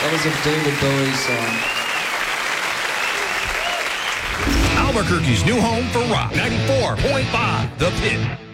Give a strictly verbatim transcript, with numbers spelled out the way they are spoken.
That was a David Bowie song. Albuquerque's new home for rock. ninety-four point five The Pit.